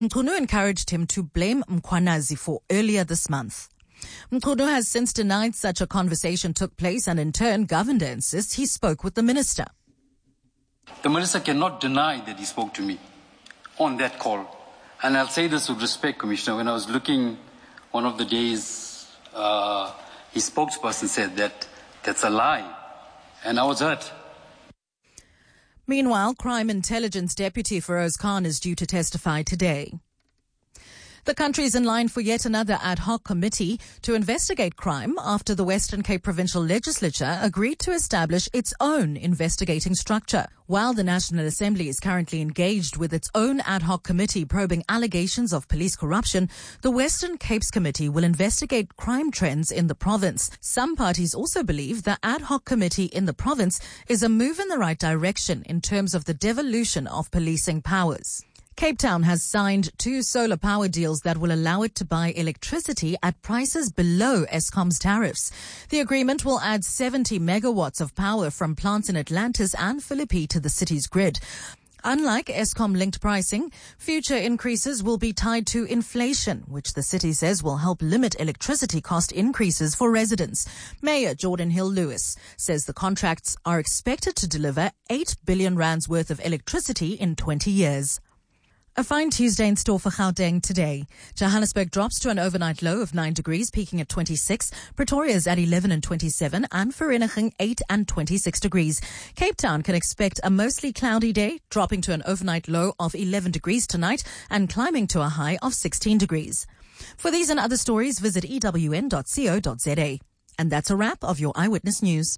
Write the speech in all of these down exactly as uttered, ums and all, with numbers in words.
Mchunu encouraged him to blame Mkhwanazi for earlier this month. Mchunu has since denied such a conversation took place, and in turn, Govender insists he spoke with the minister. The minister cannot deny that he spoke to me on that call. And I'll say this with respect, Commissioner. When I was looking one of the days, uh, his spokesperson said that that's a lie. And I was hurt. Meanwhile, Crime Intelligence Deputy Feroz Khan is due to testify today. The country is in line for yet another ad hoc committee to investigate crime after the Western Cape Provincial Legislature agreed to establish its own investigating structure. While the National Assembly is currently engaged with its own ad hoc committee probing allegations of police corruption, the Western Cape's committee will investigate crime trends in the province. Some parties also believe the ad hoc committee in the province is a move in the right direction in terms of the devolution of policing powers. Cape Town has signed two solar power deals that will allow it to buy electricity at prices below Eskom's tariffs. The agreement will add seventy megawatts of power from plants in Atlantis and Philippi to the city's grid. Unlike Eskom-linked pricing, future increases will be tied to inflation, which the city says will help limit electricity cost increases for residents. Mayor Jordan Hill-Lewis says the contracts are expected to deliver eight billion rands worth of electricity in twenty years. A fine Tuesday in store for Gauteng today. Johannesburg drops to an overnight low of nine degrees, peaking at twenty-six. Pretoria is at eleven and twenty-seven, and Vereeniging eight and twenty-six degrees. Cape Town can expect a mostly cloudy day, dropping to an overnight low of eleven degrees tonight and climbing to a high of sixteen degrees. For these and other stories, visit e w n dot co dot z a. And that's a wrap of your Eyewitness News.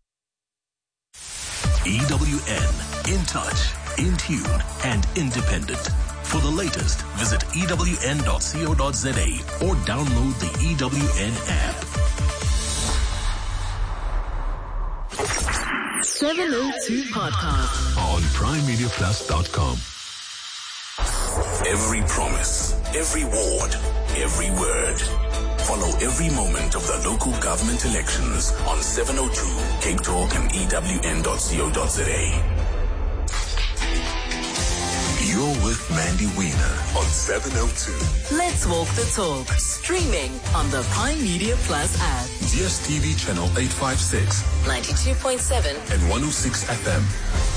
E W N, in touch, in tune, and independent. For the latest, visit e w n dot co dot z a or download the E W N app. seven oh two Podcast On prime media plus dot com. Every promise, every ward, every word. Follow every moment of the local government elections on seven oh two Cape Talk and e w n dot co dot z a. You're with Mandy Wiener on seven oh two. Let's walk the talk. Streaming on the Prime Media Plus app. D S T V channel eight fifty-six, ninety-two point seven and one oh six F M.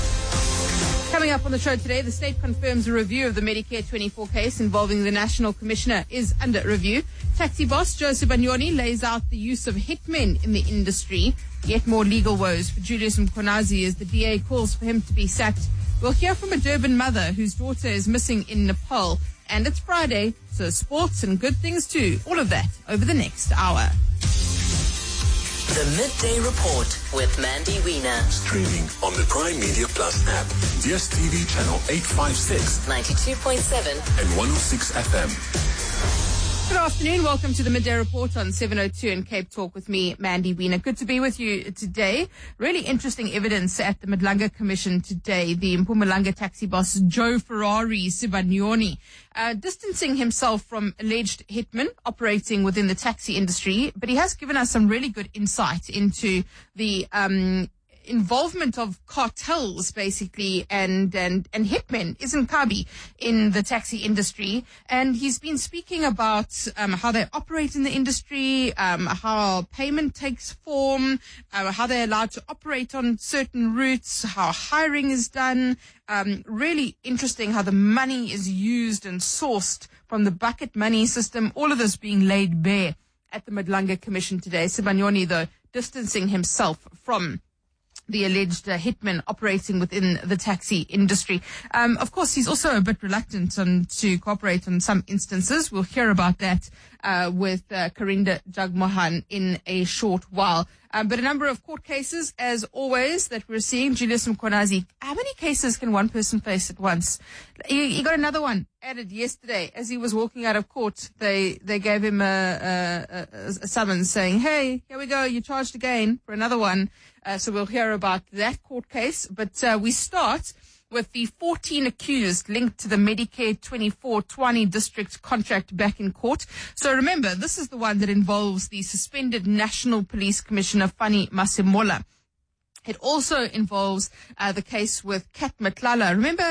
Coming up on the show today, the state confirms a review of the Medicare twenty-four case involving the National Commissioner is under review. Taxi boss Joe Sibanyoni lays out the use of hitmen in the industry. Yet more legal woes for Julius Mkhwanazi as the D A calls for him to be sacked. We'll hear from a Durban mother whose daughter is missing in Nepal. And it's Friday, so sports and good things too. All of that over the next hour. The Midday Report with Mandy Wiener. Streaming on the Prime Media Plus app. D S T V channel eight fifty-six, ninety-two point seven and one oh six F M. Good afternoon. Welcome to the Midday Report on seven oh two and Cape Talk with me, Mandy Wiener. Good to be with you today. Really interesting evidence at the Madlanga Commission today. The Mpumalanga taxi boss Joe Ferrari Sibanyoni uh, distancing himself from alleged hitmen operating within the taxi industry, but he has given us some really good insight into the um involvement of cartels, basically, and, and, and hitmen, isn't Kabi, in the taxi industry. And he's been speaking about um, how they operate in the industry, um, how payment takes form, uh, how they're allowed to operate on certain routes, how hiring is done. Um, really interesting how the money is used and sourced from the bucket money system. All of this being laid bare at the Madlanga Commission today. Sibanyoni, though, distancing himself from the alleged uh, hitmen operating within the taxi industry. Um, of course, he's also a bit reluctant on, to cooperate on some instances. We'll hear about that uh, with uh, Karinda Jagmohan in a short while. Um, but a number of court cases, as always, that we're seeing. Julius Mkhwanazi, how many cases can one person face at once? He, he got another one added yesterday. As he was walking out of court, they, they gave him a, a, a, a summons saying, hey, here we go, you're charged again for another one. Uh, so we'll hear about that court case. But uh, we start with the fourteen accused linked to the Medicare twenty-four Tshwane district contract back in court. So remember, this is the one that involves the suspended National Police Commissioner Fani Masemola. It also involves uh, the case with Kat Matlala. Remember,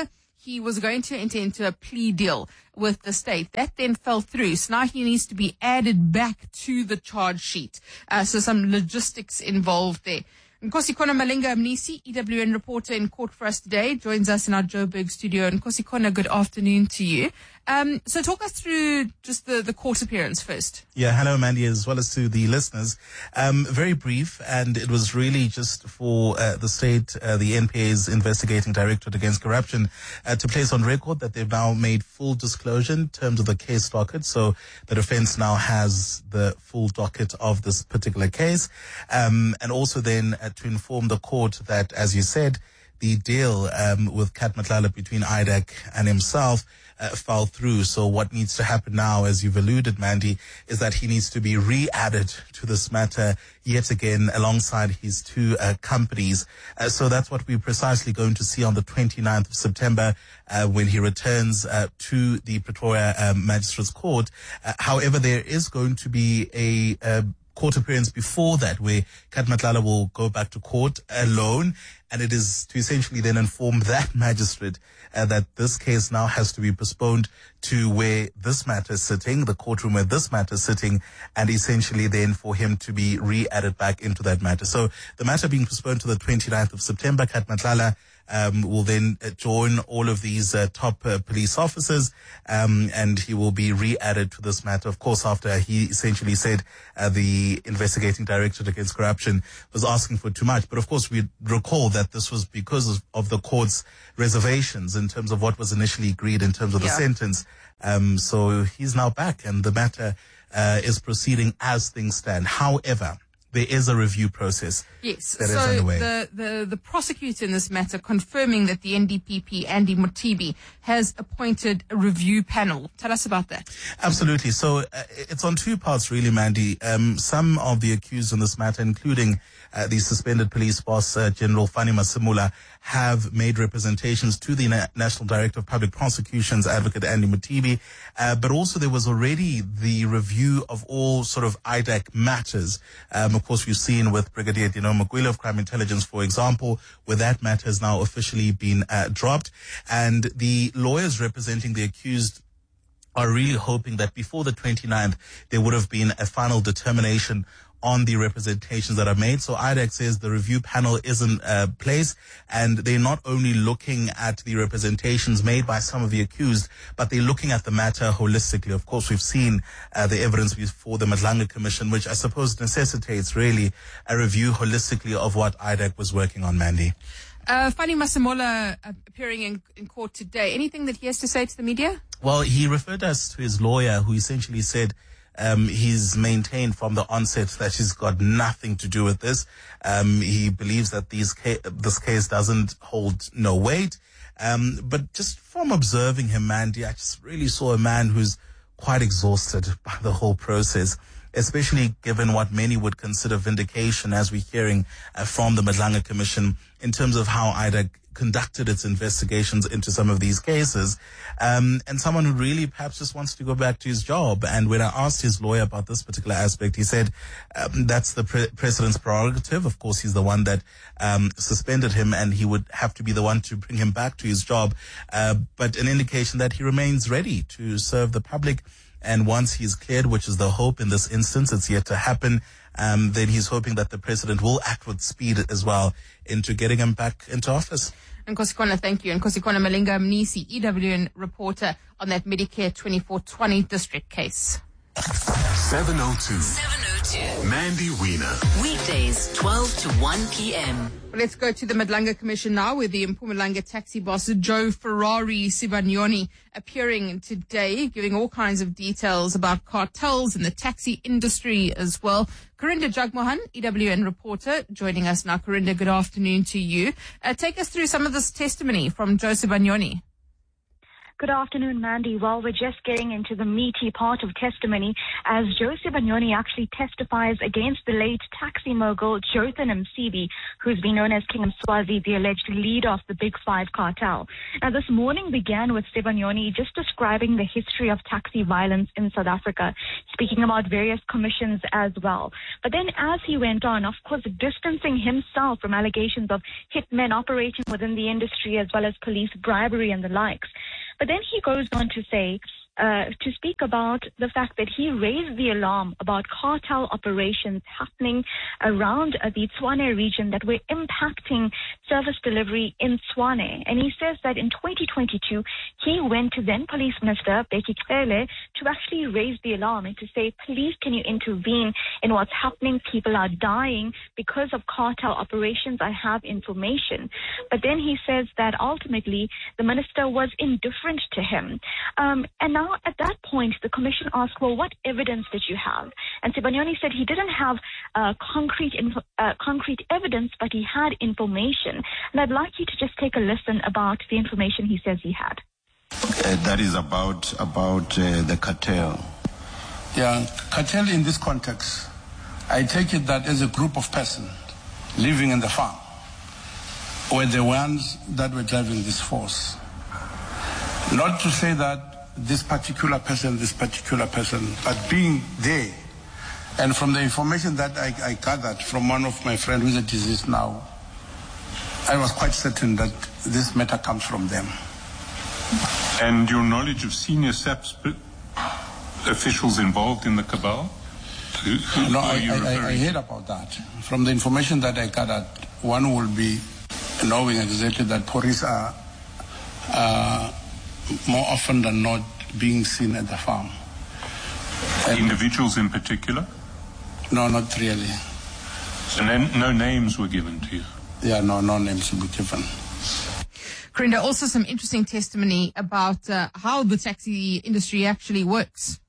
he was going to enter into a plea deal with the state. That then fell through. So now he needs to be added back to the charge sheet. Uh, so some logistics involved there. Nkosikona Malinga Mnisi, E W N reporter in court for us today, joins us in our Joburg studio. Nkosikona, good afternoon to you. Um, so talk us through just the, the court appearance first. Yeah, hello, Mandy, as well as to the listeners. Um, very brief, and it was really just for uh, the state, uh, the N P A's investigating Directorate Against Corruption, uh, to place on record that they've now made full disclosure in terms of the case docket. So the defense now has the full docket of this particular case. Um, and also then uh, to inform the court that, as you said, the deal um, with Kat Matlala between I D A C and himself uh, fell through. So what needs to happen now, as you've alluded, Mandy, is that he needs to be re-added to this matter yet again alongside his two uh, companies. Uh, so that's what we're precisely going to see on the twenty-ninth of September uh, when he returns uh, to the Pretoria um, Magistrates Court. Uh, however, there is going to be a uh, court appearance before that where Kat Matlala will go back to court alone, and it is to essentially then inform that magistrate uh, that this case now has to be postponed to where this matter is sitting, the courtroom where this matter is sitting, and essentially then for him to be re-added back into that matter. So the matter being postponed to the twenty-ninth of September, Kat Matlala Um, will then uh, join all of these uh, top uh, police officers, um, and he will be re-added to this matter, of course, after he essentially said uh, the investigating Directorate Against Corruption was asking for too much. But of course, we recall that this was because of, of the court's reservations in terms of what was initially agreed in terms of yeah. the sentence. Um, so he's now back, and the matter uh, is proceeding as things stand. However, there is a review process yes. that so is underway. The, the, the prosecutor in this matter confirming that the N D P P, Andy Mothibi, has appointed a review panel. Tell us about that. Absolutely. So uh, it's on two parts, really, Mandy. Um, some of the accused in this matter, including uh, the suspended police boss, uh, General Fani Masemula, have made representations to the Na- National Director of Public Prosecutions, Advocate Andy Mothibi. Uh, but also there was already the review of all sort of I D A C matters. Um, of course, we've seen with Brigadier Dino Magwila of Crime Intelligence, for example, where that matter has now officially been uh, dropped. And the lawyers representing the accused are really hoping that before the twenty-ninth, there would have been a final determination on the representations that are made. So I D A C says the review panel is in uh, place, and they're not only looking at the representations made by some of the accused, but they're looking at the matter holistically. Of course, we've seen uh, the evidence before the Madlanga Commission, which I suppose necessitates really a review holistically of what I D A C was working on, Mandy. Uh, Fani Masemola uh, appearing in, in court today. Anything that he has to say to the media? Well, he referred us to his lawyer, who essentially said Um, he's maintained from the onset that he's got nothing to do with this. Um, he believes that these ca- this case doesn't hold no weight. Um, but just from observing him, Mandy, I just really saw a man who's quite exhausted by the whole process, especially given what many would consider vindication, as we're hearing uh, from the Madlanga Commission, in terms of how I D A C conducted its investigations into some of these cases, um, and someone who really perhaps just wants to go back to his job. And when I asked his lawyer about this particular aspect, he said um, that's the pre- president's prerogative. Of course, he's the one that um, suspended him, and he would have to be the one to bring him back to his job. Uh, but an indication that he remains ready to serve the public. And once he's cleared, which is the hope in this instance, it's yet to happen, um, then he's hoping that the president will act with speed as well into getting him back into office. Nkosikona, thank you. Nkosikona Malinga Mnisi, E W N reporter on that Medicare twenty-four twenty district case. seven oh two. seven oh two. Mandy Wiener. Weekdays, twelve to one p.m. Well, let's go to the Madlanga Commission now, with the Mpumalanga taxi boss, Joe Ferrari Sibanyoni, appearing today, giving all kinds of details about cartels in the taxi industry as well. Karinda Jagmohan, E W N reporter, joining us now. Karinda, good afternoon to you. Uh, take us through some of this testimony from Joe Sibanyoni. Good afternoon, Mandy. Well, we're just getting into the meaty part of testimony as Joe Sibanyoni actually testifies against the late taxi mogul Jotham Msibi, who's been known as King Mswazi, the alleged leader of the Big Five cartel. Now, this morning began with Sibanyoni just describing the history of taxi violence in South Africa, speaking about various commissions as well. But then as he went on, of course, distancing himself from allegations of hitmen operating within the industry as well as police bribery and the likes. But then he goes on to say, uh, to speak about the fact that he raised the alarm about cartel operations happening around uh, the Tshwane region that were impacting service delivery in Tshwane. And he says that in twenty twenty-two, he went to then Police Minister Bheki Cele to actually raise the alarm and to say, please, can you intervene in what's happening? People are dying because of cartel operations. I have information. But then he says that ultimately the minister was indifferent to him. Um, and now at that point, the commission asked, well, what evidence did you have? And Sibanyoni said he didn't have uh, concrete info, uh, concrete evidence, but he had information. And I'd like you to just take a listen about the information he says he had. Uh, that is about, about uh, the cartel. Yeah, cartel in this context, I take it that as a group of persons living in the farm were the ones that were driving this force. Not to say that this particular person, this particular person, but being there. And from the information that I, I gathered from one of my friends who is a deceased now, I was quite certain that this matter comes from them. And your knowledge of senior S A P S officials involved in the cabal? Who, who no, I, I, I heard about that. From the information that I gathered, one will be knowing exactly that police are uh, more often than not being seen at the farm. And individuals in particular? No, not really. So no, no names were given to you? Yeah, no, no names were given. Corinda, also some interesting testimony about uh, how the taxi industry actually works.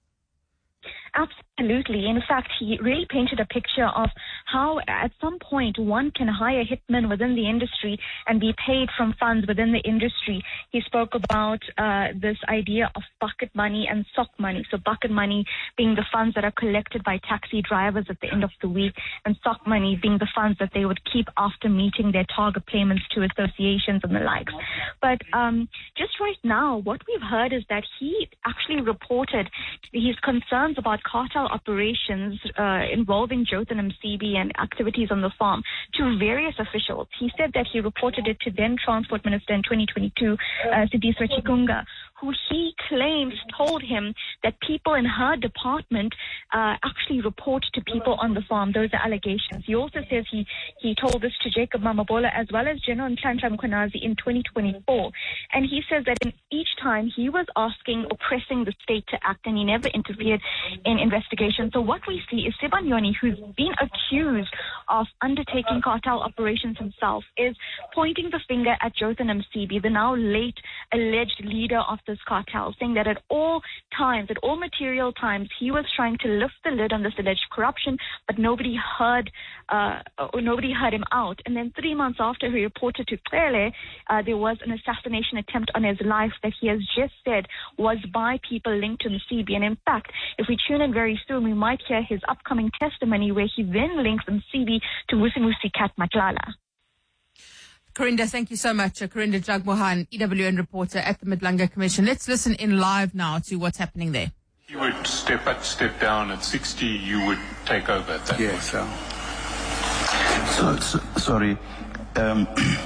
Absolutely. In fact, he really painted a picture of how at some point one can hire hitmen within the industry and be paid from funds within the industry. He spoke about uh, this idea of bucket money and sock money. So bucket money being the funds that are collected by taxi drivers at the end of the week, and sock money being the funds that they would keep after meeting their target payments to associations and the likes. But um, just right now, what we've heard is that he actually reported his concerns about cartel operations uh, involving Jotham Msibi and activities on the farm to various officials. He said that he reported it to then Transport Minister in twenty twenty-two, uh, Siddiswa Chikunga, who he claims told him that people in her department uh, actually report to people on the farm. Those are allegations. He also says he, he told this to Jacob Mamabola as well as General Nhlanhla Mkhwanazi in twenty twenty-four. And he says that in each time he was asking or pressing the state to act, and he never interfered in investigation. So what we see is Sibanyoni, who's been accused of undertaking cartel operations himself, is pointing the finger at Jotham Msibi, the now late alleged leader of this cartel, saying that at all times, at all material times, he was trying to lift the lid on this alleged corruption, but nobody heard, uh, or nobody heard him out. And then three months after he reported to Cele, uh, there was an assassination attempt on his life that he has just said was by people linked to Msibi. And in fact, if we tune in very soon, we might hear his upcoming testimony where he then links Msibi to Vusimusi Kat Matlala. Corinda, thank you so much. Uh, Corinda Jagmohan, E W N reporter at the Madlanga Commission. Let's listen in live now to what's happening there. You would step up, step down at sixty, you would take over at that yes, point. Yes, so, so, sorry. Um,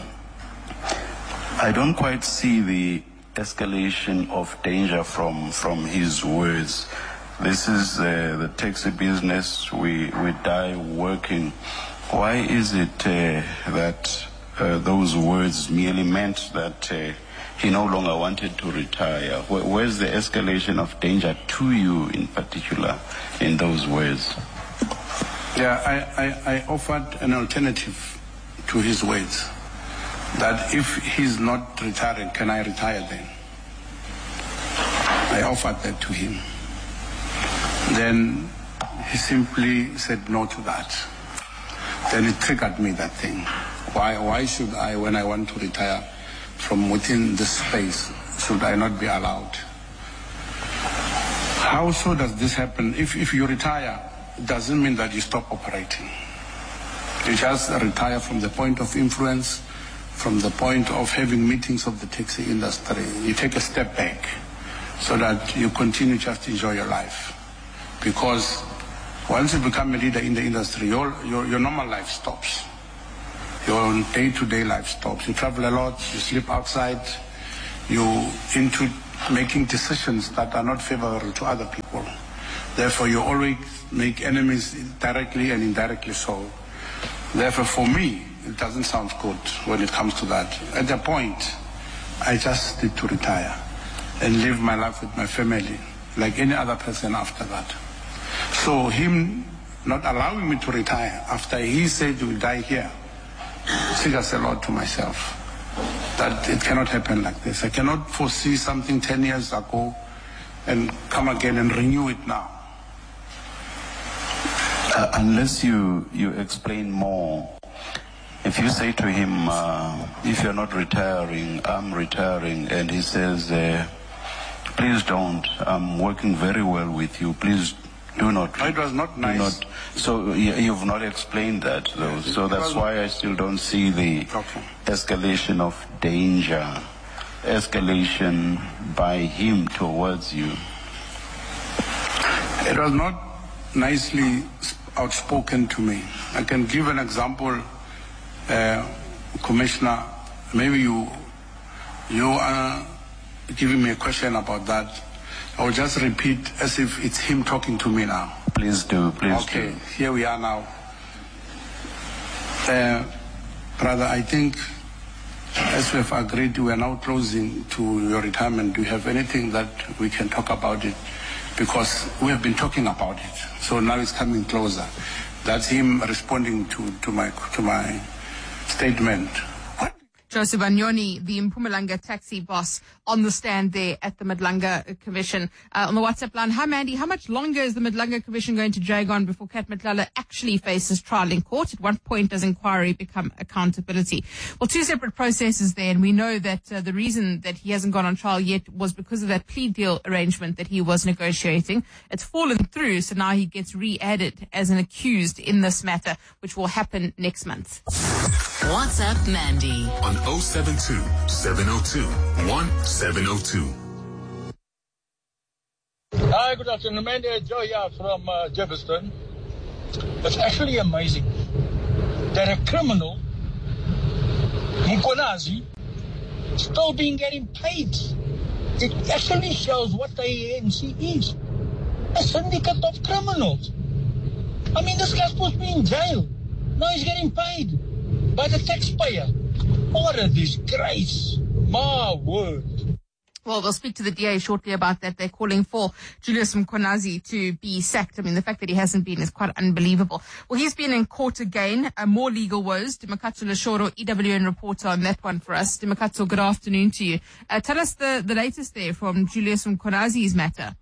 I don't quite see the escalation of danger from, from his words. This is uh, the taxi business. We, we die working. Why is it uh, that uh, those words merely meant that uh, he no longer wanted to retire? Where, where's the escalation of danger to you in particular in those words? Yeah, I, I, I offered an alternative to his words. That if he's not retiring, can I retire then? I offered that to him. Then he simply said no to that. Then it triggered me, that thing. Why, why should I, when I want to retire from within this space, should I not be allowed? How so does this happen? If, if you retire, it doesn't mean that you stop operating. You just retire from the point of influence, from the point of having meetings of the taxi industry. You take a step back so that you continue just to enjoy your life. Because once you become a leader in the industry, your, your, your normal life stops. Your day-to-day life stops. You travel a lot, you sleep outside, you're into making decisions that are not favorable to other people. Therefore, you always make enemies directly and indirectly so. Therefore, for me, it doesn't sound good when it comes to that. At the point, I just need to retire and live my life with my family like any other person after that. So him not allowing me to retire after he said he will die here, triggers a lot to myself. That it cannot happen like this. I cannot foresee something ten years ago and come again and renew it now. Uh, unless you, you explain more, if you say to him, uh, if you're not retiring, I'm retiring, and he says, uh, please don't, I'm working very well with you, please do not. No, it was not nice. Not, so you've not explained that, though. Yes, so that's why I still don't see the okay. escalation of danger, escalation by him towards you. It was not nicely outspoken to me. I can give an example, uh, Commissioner. Maybe you you are giving me a question about that. I will just repeat as if it's him talking to me now. Please do, please okay, do. Here we are now. Uh, brother, I think as we have agreed, we are now closing to your retirement. Do you have anything that we can talk about it? Because we have been talking about it. So now it's coming closer. That's him responding to, to my to my statement. Joseph Anyoni, the Mpumalanga taxi boss, on the stand there at the Madlanga Commission. Uh, on the WhatsApp line, hi Mandy, how much longer is the Madlanga Commission going to drag on before Kat Matlala actually faces trial in court? At what point does inquiry become accountability? Well, two separate processes there, and we know that uh, the reason that he hasn't gone on trial yet was because of that plea deal arrangement that he was negotiating. It's fallen through, so now he gets re-added as an accused in this matter, which will happen next month. WhatsApp Mandy on oh seven two, seven oh two, one seven oh two. Hi, good afternoon. Mandy, Joe here from uh, Jefferson. It's actually amazing that a criminal, Mkonazi, still being getting paid. It actually shows what the A N C is. A syndicate of criminals. I mean, this guy's supposed to be in jail. Now he's getting paid by the taxpayer. What a disgrace. My word. Well, we'll speak to the D A shortly about that. They're calling for Julius Mkonazi to be sacked. I mean, the fact that he hasn't been is quite unbelievable. Well, he's been in court again. Uh, more legal woes. Dimakatso Leshoro, E W N reporter on that one for us. Dimakatso, good afternoon to you. Uh, tell us the, the latest there from Julius Mkonazi's matter.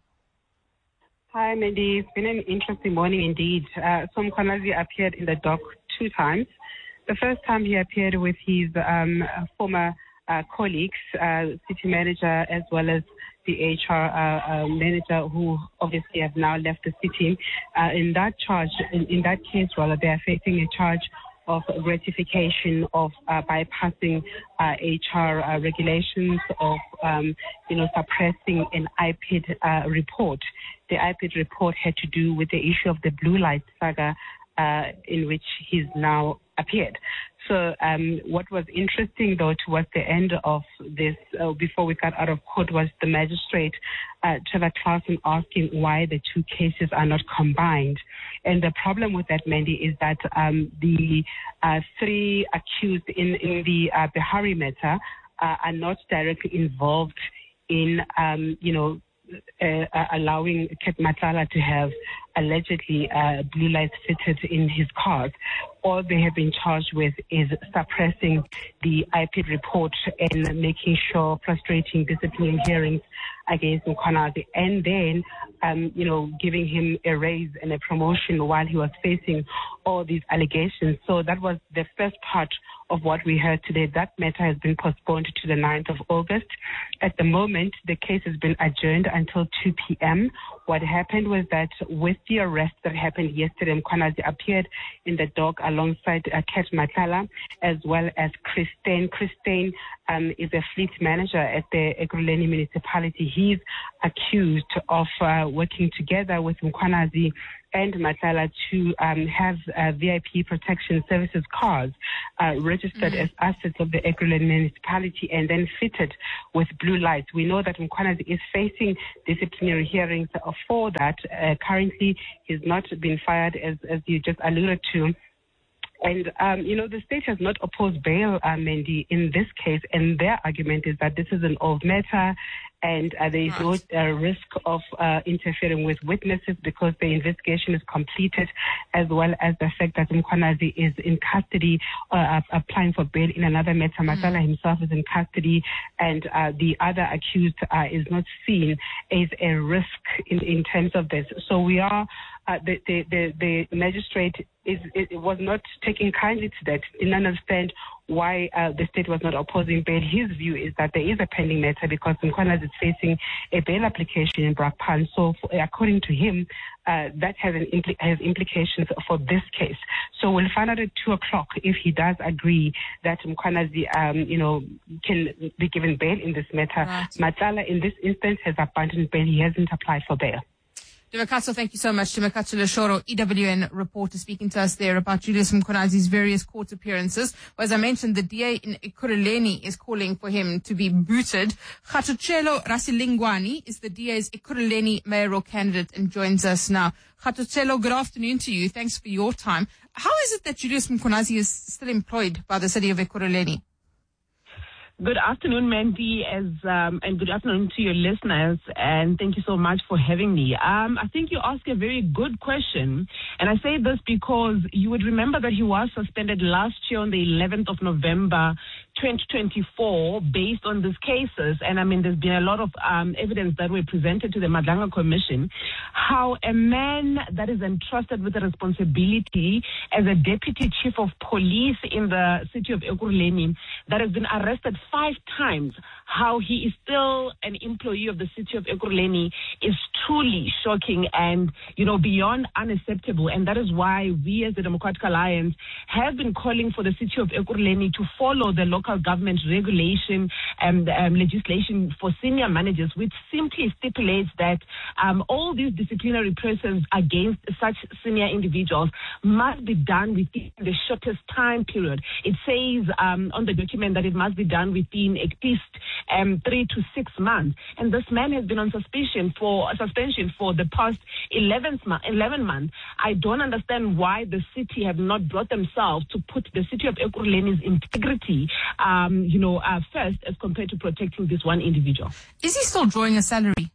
Hi, Mandy. It's been an interesting morning indeed. Uh, so Mkonazi appeared in the dock two times. The first time he appeared with his um, former uh, colleagues, uh, city manager as well as the H R uh, uh, manager, who obviously have now left the city. Uh, in that charge, in, in that case, rather, they are facing a charge of ratification of uh, bypassing uh, H R uh, regulations, of um, you know suppressing an I P I D uh, report. The I P I D report had to do with the issue of the blue light saga, uh, in which he's now appeared. So um, what was interesting, though, towards the end of this, uh, before we got out of court, was the magistrate, uh, Trevor Clausen, asking why the two cases are not combined. And the problem with that, Mandy, is that um, the uh, three accused in, in the uh, Bihari matter uh, are not directly involved in, um, you know, Uh, uh, allowing Kat Matlala to have allegedly uh, blue lights fitted in his cars. All they have been charged with is suppressing the I P I D report and making sure, frustrating disciplinary hearings against Mkonazi, and then, um, you know, giving him a raise and a promotion while he was facing all these allegations. So that was the first part of what we heard today. That matter has been postponed to the ninth of August. At the moment, the case has been adjourned until two p.m. What happened was that with the arrest that happened yesterday, Mkhwanazi appeared in the dock alongside uh, Kat Matlala as well as Christine. Christine um, is a fleet manager at the Ekurhuleni municipality. He's accused of uh, working together with Mkhwanazi and Matlala to um, have uh, V I P protection services cars uh, registered mm-hmm. as assets of the Ekurhuleni municipality and then fitted with blue lights. We know that Mkhwanazi is facing disciplinary hearings for that. Uh, currently, he's not been fired, as, as you just alluded to. And, um, you know, the state has not opposed bail, uh, Mandy, in this case. And their argument is that this is an old matter and uh, there is no uh, risk of uh, interfering with witnesses because the investigation is completed, as well as the fact that Mkhwanazi is in custody, uh, applying for bail in another matter. Matlala mm. himself is in custody, and uh, the other accused uh, is not seen as a risk in, in terms of this. So we are, uh, the, the, the, the magistrate is, it was not taking kindly to that, didn't understand why uh, the state was not opposing bail. His view is that there is a pending matter because Mkhwanazi is facing a bail application in Brakpan. So for, according to him, uh, that has, an impl- has implications for this case. So we'll find out at two o'clock if he does agree that Mkhwanazi, um, you know, can be given bail in this matter. Right. Matlala, in this instance, has abandoned bail. He hasn't applied for bail. Dimakatso, thank you so much. Dimakatso Leshoro, E W N reporter, speaking to us there about Julius Mkhwanazi's various court appearances. Well, as I mentioned, the D A in Ekurhuleni is calling for him to be booted. Kgatotshelo Rasilingwani is the D A's Ekurhuleni mayoral candidate and joins us now. Kgatotshelo, good afternoon to you. Thanks for your time. How is it that Julius Mkhwanazi is still employed by the city of Ekurhuleni? Good afternoon, Mandy, as um, and good afternoon to your listeners, and thank you so much for having me. Um, I think you asked a very good question, and I say this because you would remember that he was suspended last year on the eleventh of November, twenty twenty-four, based on these cases, and I mean, there's been a lot of um, evidence that were presented to the Madlanga Commission, how a man that is entrusted with the responsibility as a deputy chief of police in the city of Ekurhuleni that has been arrested five times, how he is still an employee of the city of Ekurhuleni is truly shocking and, you know, beyond unacceptable. And that is why we as the Democratic Alliance have been calling for the city of Ekurhuleni to follow the local government regulation and um, legislation for senior managers, which simply stipulates that um, all these disciplinary processes against such senior individuals must be done within the shortest time period. It says um, on the document that it must be done within at least um, three to six months. And this man has been on suspicion for suspension for the past eleven months. I don't understand why the city have not brought themselves to put the city of Ekurhuleni's integrity, um, you know, uh, first as compared to protecting this one individual. Is he still drawing a salary?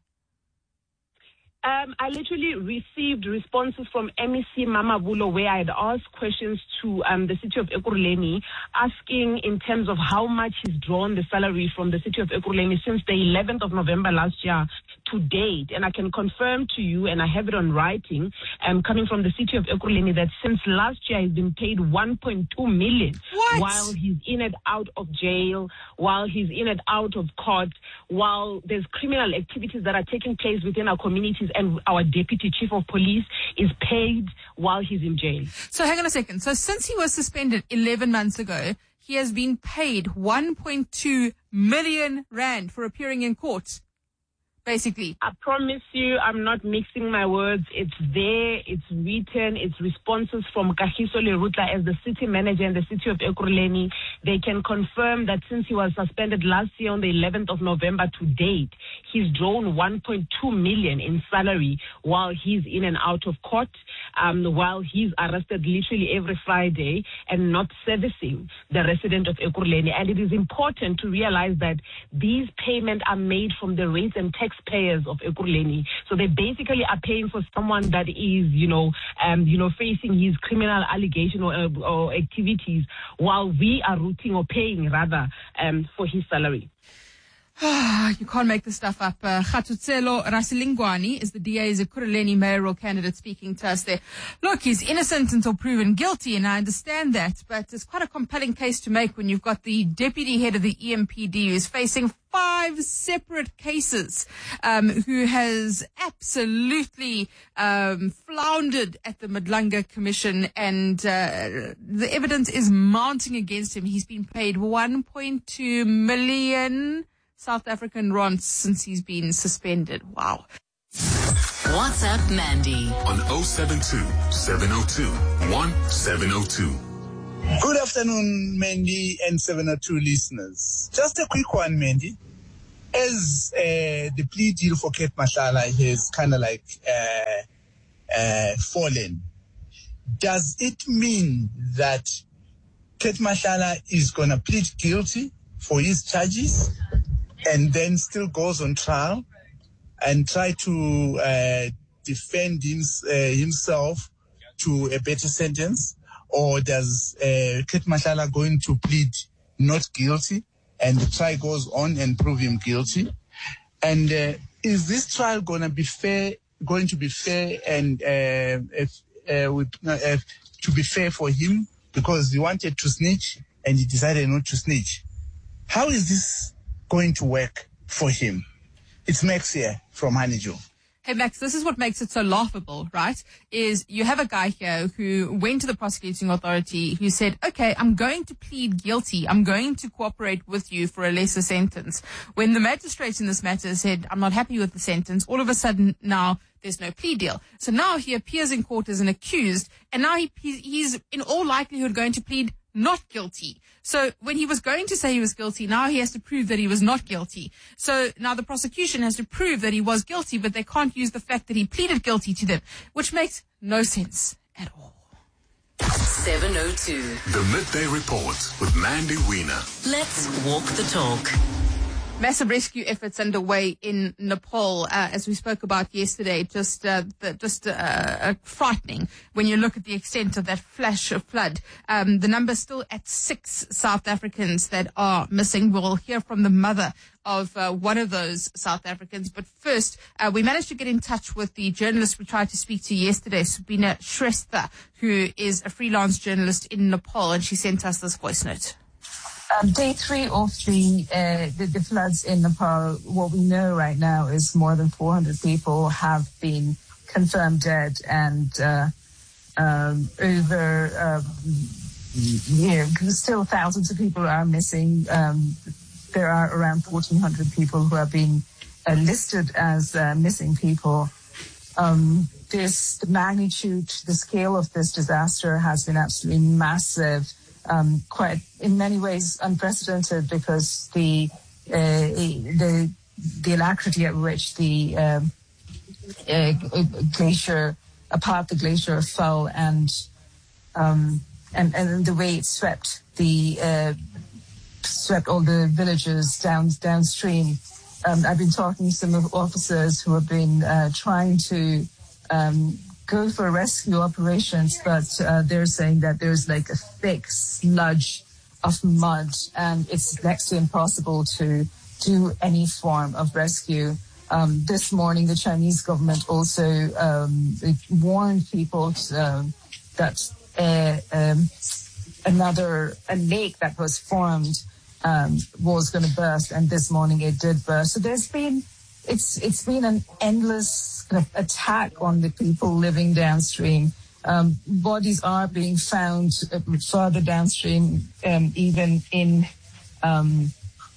Um, I literally received responses from M E C Mama Bulo where I had asked questions to um, the city of Ekurhuleni, asking in terms of how much he's drawn the salary from the city of Ekurhuleni since the eleventh of November last year to date. And I can confirm to you, and I have it on writing, um, coming from the city of Ekurhuleni, that since last year he's been paid one point two million what? while he's in and out of jail, while he's in and out of court, while there's criminal activities that are taking place within our communities, and our deputy chief of police is paid while he's in jail. So hang on a second. So since he was suspended eleven months ago, he has been paid one point two million rand for appearing in court, basically. I promise you, I'm not mixing my words. It's there, it's written, it's responses from Kagiso Lerutla as the city manager in the city of Ekurhuleni. They can confirm that since he was suspended last year on the eleventh of November to date, he's drawn one point two million in salary while he's in and out of court, um, while he's arrested literally every Friday and not servicing the resident of Ekurhuleni. And it is important to realize that these payments are made from the rates and taxpayers of Ekurhuleni. So they basically are paying for someone that is, you know, um, you know, facing his criminal allegation or, uh, or activities, while we are routing or paying rather um, for his salary. You can't make this stuff up. Uh, Khatutselo Rasilingwani is the D A's Ekurhuleni mayoral candidate speaking to us there. Look, he's innocent until proven guilty, and I understand that, but it's quite a compelling case to make when you've got the deputy head of the E M P D who is facing five separate cases, um, who has absolutely um, floundered at the Madlanga Commission, and uh, the evidence is mounting against him. He's been paid one point two million South African rands since he's been suspended. Wow. WhatsApp Mandy on oh seven two, seven oh two, one seven oh two. Good afternoon, Mandy and seven oh two listeners. Just a quick one, Mandy. As uh, the plea deal for Kate Mashala has kind of like uh, uh, fallen, does it mean that Kate Mashala is going to plead guilty for his charges and then still goes on trial and try to uh, defend hims, uh, himself to a better sentence? Or does uh, Kate Mashala going to plead not guilty and the trial goes on and prove him guilty? And uh, is this trial going to be fair, going to be fair and uh, if, uh, with, uh, to be fair for him because he wanted to snitch and he decided not to snitch? How is this going to work for him? It's Max here from Honeydew. Hey, Max, this is what makes it so laughable, right? Is you have a guy here who went to the prosecuting authority who said, okay, I'm going to plead guilty. I'm going to cooperate with you for a lesser sentence. When the magistrate in this matter said, I'm not happy with the sentence, all of a sudden now there's no plea deal. So now he appears in court as an accused, and now he, he's in all likelihood going to plead not guilty. So when he was going to say he was guilty, now he has to prove that he was not guilty. So now the prosecution has to prove that he was guilty, but they can't use the fact that he pleaded guilty to them, which makes no sense at all. seven oh two. The Midday Report with Mandy Wiener. Let's walk the talk. Massive rescue efforts underway in Nepal, uh, as we spoke about yesterday. Just, uh, the, just uh, uh, frightening when you look at the extent of that flash of flood. Um, the number's still at six South Africans that are missing. We'll hear from the mother of uh, one of those South Africans. But first, uh, we managed to get in touch with the journalist we tried to speak to yesterday, Subina Shrestha, who is a freelance journalist in Nepal, and she sent us this voice note. Um, day three of the, uh, the the floods in Nepal, what we know right now is more than four hundred people have been confirmed dead, and uh, um, over, um, you know, still thousands of people are missing. Um, there are around fourteen hundred people who have been uh, listed as uh, missing people. Um, this, the magnitude, the scale of this disaster has been absolutely massive. Um, quite, in many ways, unprecedented because the uh, the the alacrity at which the um, uh, glacier, a part of the glacier fell, and um, and and the way it swept the uh, swept all the villages down downstream. Um, I've been talking to some of officers who have been uh, trying to Um, go for rescue operations, but uh, they're saying that there's like a thick sludge of mud and it's next to impossible to do any form of rescue. Um, this morning, the Chinese government also um, warned people to, um, that uh, um, another a lake that was formed um, was going to burst, and this morning it did burst. So there's been It's it's been an endless kind of attack on the people living downstream. Um, bodies are being found uh, further downstream, um, even in, um,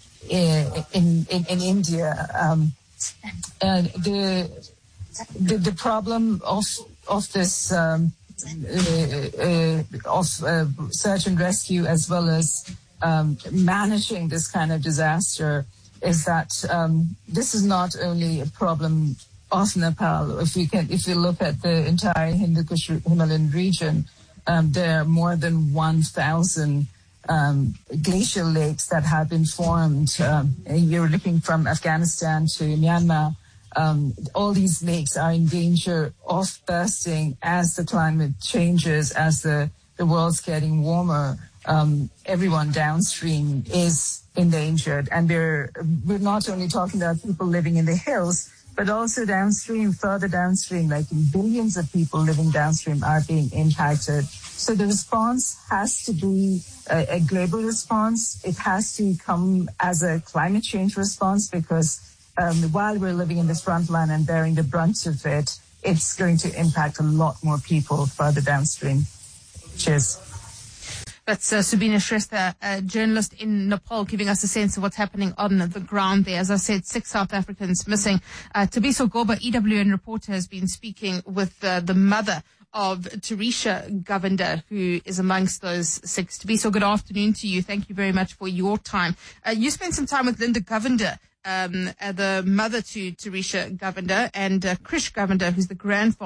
in in in India. Um, and the, the the problem of of this um, uh, uh, of uh, search and rescue, as well as um, managing this kind of disaster, is that um, this is not only a problem of Nepal. If you can, if you look at the entire Hindu Kush Himalayan region, um, there are more than one thousand um, glacial lakes that have been formed. Um, you're looking from Afghanistan to Myanmar. Um, all these lakes are in danger of bursting as the climate changes, as the, the world's getting warmer. Um, everyone downstream is endangered. And we're, we're not only talking about people living in the hills, but also downstream, further downstream, like billions of people living downstream are being impacted. So the response has to be a, a global response. It has to come as a climate change response because um, while we're living in this front line and bearing the brunt of it, it's going to impact a lot more people further downstream. Cheers. That's uh, Subina Shrestha, a journalist in Nepal, giving us a sense of what's happening on the ground there. As I said, six South Africans missing. Uh, Tabiso Goba, E W N reporter, has been speaking with uh, the mother of Tarisha Govender, who is amongst those six. Tabiso, good afternoon to you. Thank you very much for your time. Uh, you spent some time with Linda Govender, um, uh, the mother to Tarisha Govender, and uh, Krish Govender, who's the grandfather